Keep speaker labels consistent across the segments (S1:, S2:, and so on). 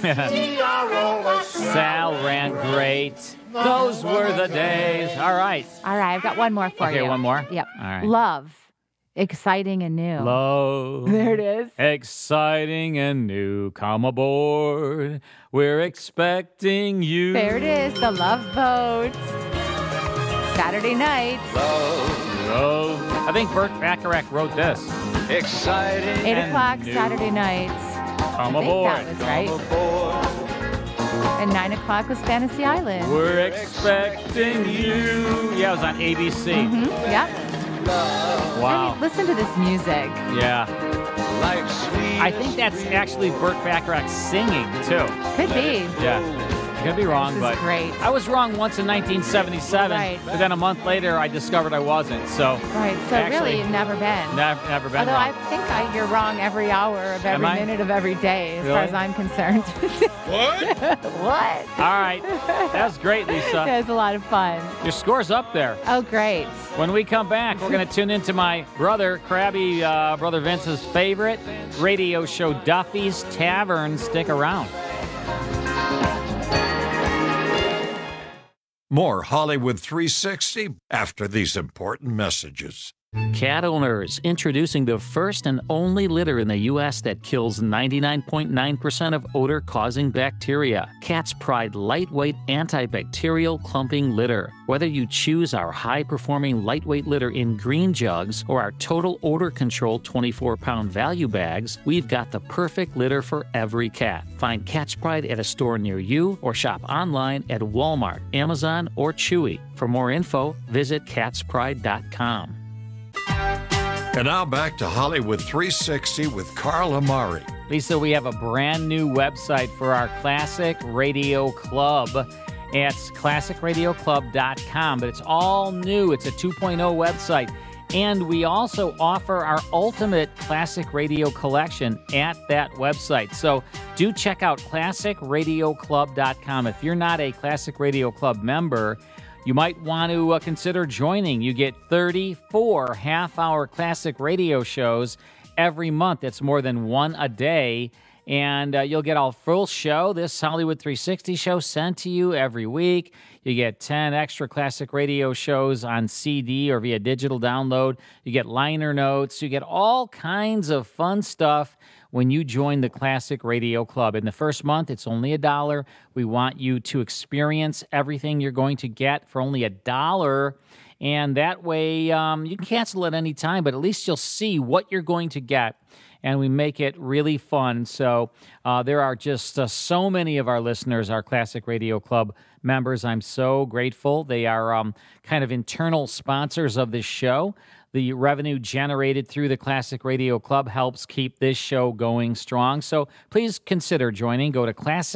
S1: Sal ran great. Those were the days. All right.
S2: All right, I've got one more for you.
S1: Okay, one more?
S2: Yep.
S1: All right.
S2: Love. Exciting and new.
S1: Love.
S2: There it is.
S1: Exciting and new. Come aboard. We're expecting you.
S2: There it is. The Love Boat. Saturday night.
S1: Love. I think Burt Bacharach wrote this.
S3: Exciting
S2: 8 o'clock
S1: new.
S2: Saturday night.
S1: Come
S2: I think
S1: aboard.
S2: that was right. And 9 o'clock was Fantasy Island.
S1: We're expecting you. Yeah, it was on ABC.
S2: Yep.
S1: Wow.
S2: I mean, listen to this music.
S1: Yeah.
S3: Life's sweet.
S1: I think that's actually Burt Bacharach singing, too.
S2: Could be.
S1: Yeah. Could be wrong,
S2: This is
S1: but
S2: great.
S1: I was wrong once in 1977,
S2: Right.
S1: but then a month later I discovered I wasn't. So
S2: Right. So
S1: actually,
S2: really, never been.
S1: never been
S2: Although
S1: wrong.
S2: I think you're wrong every hour of every
S1: Am I?
S2: minute of every day, as
S1: Really?
S2: far as I'm concerned.
S3: What?
S2: What?
S1: All right, that was great, Lisa.
S2: It was a lot of fun.
S1: Your score's up there.
S2: Oh, great.
S1: When we come back, we're going to tune into my brother, Krabby, brother Vince's favorite radio show, Duffy's Tavern. Stick around.
S4: More Hollywood 360 after these important messages.
S1: Cat owners, introducing the first and only litter in the U.S. that kills 99.9% of odor-causing bacteria. Cat's Pride lightweight antibacterial clumping litter. Whether you choose our high-performing lightweight litter in green jugs or our total odor control 24-pound value bags, we've got the perfect litter for every cat. Find Cat's Pride at a store near you or shop online at Walmart, Amazon, or Chewy. For more info, visit catspride.com.
S4: And now back to Hollywood 360 with Carl Amari.
S1: Lisa, we have a brand new website for our Classic Radio Club. It's classicradioclub.com, but it's all new. It's a 2.0 website. And we also offer our ultimate classic radio collection at that website. So do check out classicradioclub.com. If you're not a Classic Radio Club member, you might want to consider joining. You get 34 half-hour classic radio shows every month. That's more than one a day. And you'll get a full show, this Hollywood 360 show, sent to you every week. You get 10 extra classic radio shows on CD or via digital download. You get liner notes. You get all kinds of fun stuff when you join the Classic Radio Club. In the first month, it's only $1. We want you to experience everything you're going to get for only $1. And that way, you can cancel at any time, but at least you'll see what you're going to get. And we make it really fun. So there are just so many of our listeners, our Classic Radio Club members. I'm so grateful. They are kind of internal sponsors of this show. The revenue generated through the Classic Radio Club helps keep this show going strong. So please consider joining. Go to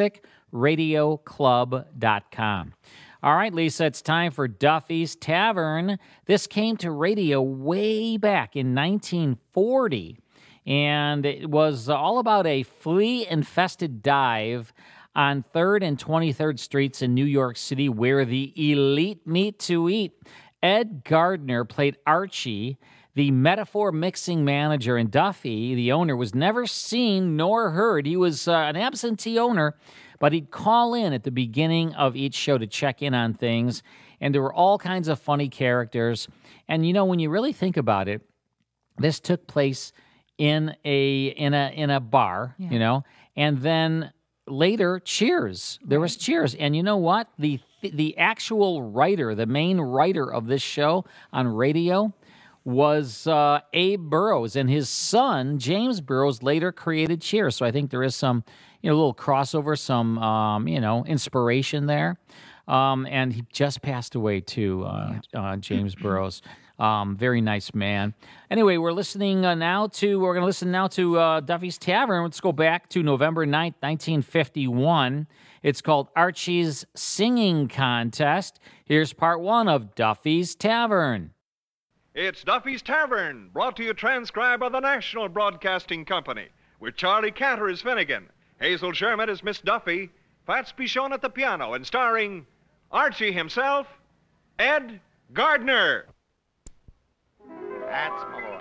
S1: classicradioclub.com. All right, Lisa, it's time for Duffy's Tavern. This came to radio way back in 1940, and it was all about a flea-infested dive on 3rd and 23rd Streets in New York City where the elite meet to eat. Ed Gardner played Archie, the metaphor mixing manager, and Duffy, the owner, was never seen nor heard. He was an absentee owner, but he'd call in at the beginning of each show to check in on things, and there were all kinds of funny characters. And, you know, when you really think about it, this took place in a bar, you know, and then later, Cheers. There was Cheers. And you know what? The actual writer, the main writer of this show on radio was Abe Burrows, and his son, James Burrows, later created Cheers. So I think there is some, you know, little crossover, some, you know, inspiration there. And he just passed away too, James Burrows. Very nice man. Anyway, we're listening we're going to listen now to Duffy's Tavern. Let's go back to November 9th, 1951. It's called Archie's Singing Contest. Here's part one of Duffy's Tavern.
S3: It's Duffy's Tavern, brought to you transcribed by the National Broadcasting Company, with Charlie Cantor as Finnegan, Hazel Sherman as Miss Duffy, Fats Pichon at the piano, and starring Archie himself, Ed Gardner. That's my boy.